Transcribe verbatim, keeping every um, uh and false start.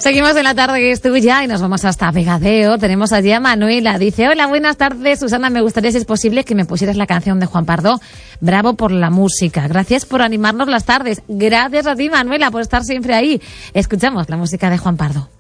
Seguimos en la tarde que es tuya y nos vamos hasta Vegadeo. Tenemos allí a Manuela. Dice, hola, buenas tardes, Susana. Me gustaría, si es posible, que me pusieras la canción de Juan Pardo. Bravo por la música. Gracias por animarnos las tardes. Gracias a ti, Manuela, por estar siempre ahí. Escuchamos la música de Juan Pardo.